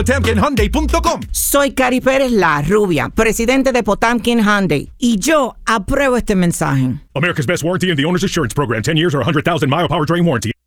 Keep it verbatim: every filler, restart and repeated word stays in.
Potamkin Hyundai punto com. Soy Cari Pérez, la rubia, presidente de Potamkin Hyundai, y yo apruebo este mensaje. America's Best Warranty and the Owner's Assurance Program. ten years or one hundred thousand mile powertrain warranty.